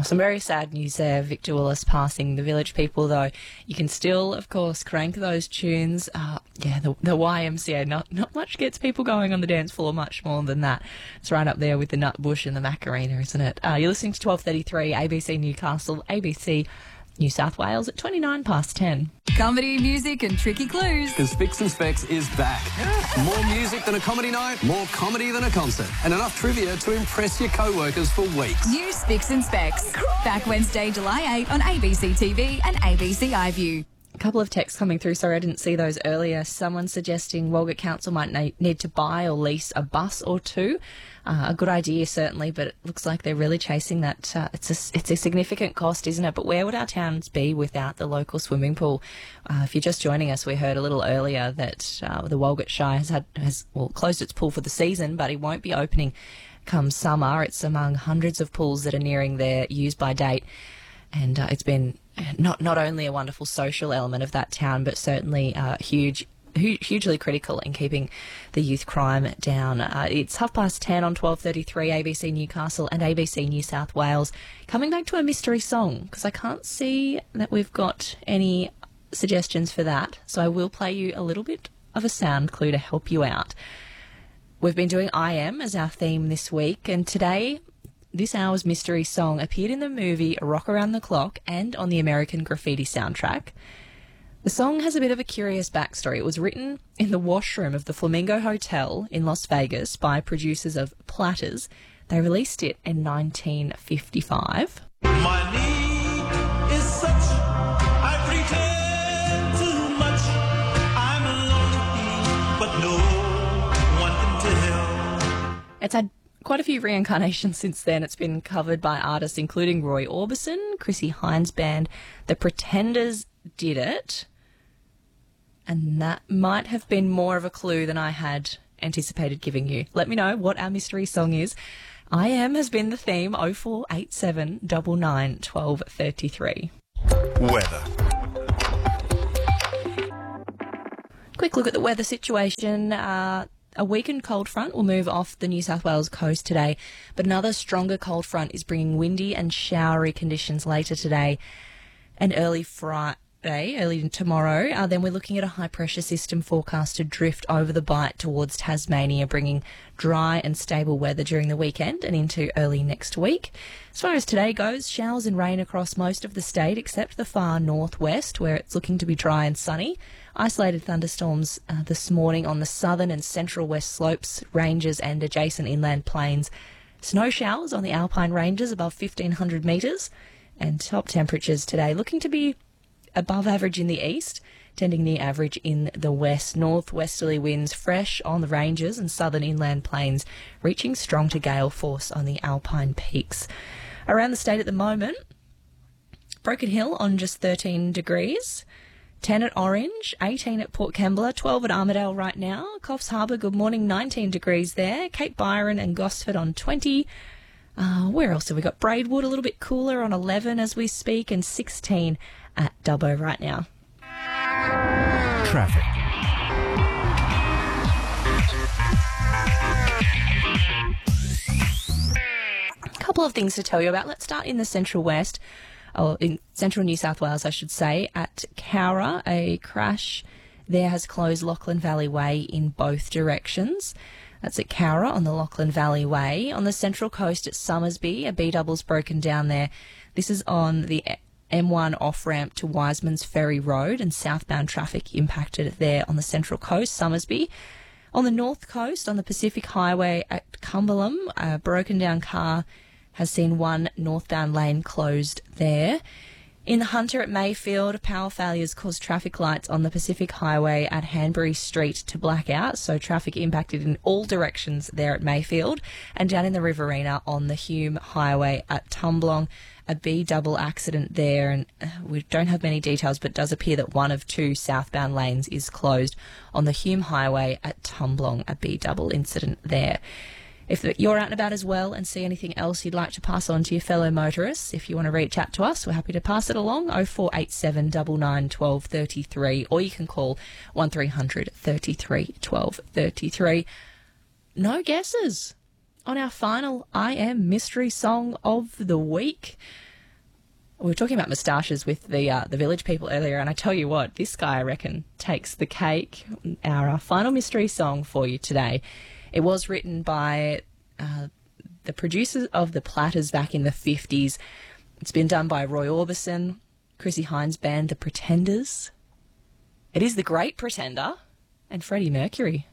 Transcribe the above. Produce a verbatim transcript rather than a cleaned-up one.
Some very sad news there. Victor Willis passing. The Village People, though, you can still, of course, crank those tunes. Uh, yeah, the, the Y M C A, not, not much gets people going on the dance floor, much more than that. It's right up there with the Nutbush and the Macarena, isn't it? Uh, you're listening to twelve thirty-three, A B C Newcastle, A B C New South Wales at twenty-nine past ten. Comedy, music and tricky clues. Because Spicks and Specs is back. Yeah. More music than a comedy night, more comedy than a concert, and enough trivia to impress your co-workers for weeks. New Spicks and Specs. Back Wednesday, July eighth on A B C T V and A B C iView. A couple of texts coming through, sorry I didn't see those earlier. Someone suggesting Walgett Council might na- need to buy or lease a bus or two. Uh, a good idea, certainly, but it looks like they're really chasing that. Uh, it's a, it's a significant cost, isn't it? But where would our towns be without the local swimming pool? Uh, if you're just joining us, we heard a little earlier that uh, the Walgett Shire has had has well closed its pool for the season, but it won't be opening come summer. It's among hundreds of pools that are nearing their use-by date, and uh, it's been not not only a wonderful social element of that town, but certainly uh, huge. hugely critical in keeping the youth crime down. Uh, it's half past ten on twelve thirty-three, A B C Newcastle and A B C New South Wales. Coming back to a mystery song, because I can't see that we've got any suggestions for that, so I will play you a little bit of a sound clue to help you out. We've been doing I Am as our theme this week, and today this hour's mystery song appeared in the movie Rock Around the Clock and on the American Graffiti soundtrack. The song has a bit of a curious backstory. It was written in the washroom of the Flamingo Hotel in Las Vegas by producers of Platters. They released it in nineteen fifty-five. My need is such, I pretend too much. I'm lonely, but no one can tell. It's had quite a few reincarnations since then. It's been covered by artists including Roy Orbison, Chrissy Hines Band, The Pretenders did it, and that might have been more of a clue than I had anticipated giving you. Let me know what our mystery song is. I Am has been the theme. oh four eight seven nine nine one two three three. Weather. Quick look at the weather situation. Uh, a weakened cold front will move off the New South Wales coast today, but another stronger cold front is bringing windy and showery conditions later today and early Friday. Early tomorrow. Uh, then we're looking at a high-pressure system forecast to drift over the Bight towards Tasmania, bringing dry and stable weather during the weekend and into early next week. As far as today goes, showers and rain across most of the state except the far northwest, where it's looking to be dry and sunny. Isolated thunderstorms uh, this morning on the southern and central west slopes, ranges and adjacent inland plains. Snow showers on the Alpine ranges above fifteen hundred metres. And top temperatures today looking to be above average in the east, tending near average in the west. Northwesterly winds fresh on the ranges and southern inland plains, reaching strong to gale force on the Alpine peaks. Around the state at the moment, Broken Hill on just thirteen degrees, ten at Orange, eighteen at Port Kembla, twelve at Armidale right now. Coffs Harbour, good morning, nineteen degrees there. Cape Byron and Gosford on twenty. Uh, where else have we got? Braidwood a little bit cooler on eleven as we speak, and sixteen at Dubbo right now. Traffic. A couple of things to tell you about. Let's start in the Central West, or in Central New South Wales, I should say. At Cowra, a crash there has closed Lachlan Valley Way in both directions. That's at Cowra on the Lachlan Valley Way. On the Central Coast at Summersby, a B-double's broken down there. This is on the M one off-ramp to Wiseman's Ferry Road, and southbound traffic impacted there on the Central Coast, Summersby. On the North Coast, on the Pacific Highway at Cumberland, a broken down car has seen one northbound lane closed there. In the Hunter at Mayfield, power failures caused traffic lights on the Pacific Highway at Hanbury Street to black out, so traffic impacted in all directions there at Mayfield. And down in the Riverina on the Hume Highway at Tumblong, a B-double accident there, and we don't have many details, but it does appear that one of two southbound lanes is closed on the Hume Highway at Tumblong, a B-double incident there. If you're out and about as well and see anything else you'd like to pass on to your fellow motorists, if you want to reach out to us, we're happy to pass it along, oh four eight seven nine nine one two three three, or you can call one three hundred thirty-three twelve thirty-three. No guesses on our final I Am mystery song of the week. We were talking about moustaches with the uh, the Village People earlier, and I tell you what, this guy, I reckon, takes the cake. Our uh, final mystery song for you today. It was written by uh, the producers of The Platters back in the fifties. It's been done by Roy Orbison, Chrissy Hines' band, The Pretenders. It is The Great Pretender, and Freddie Mercury.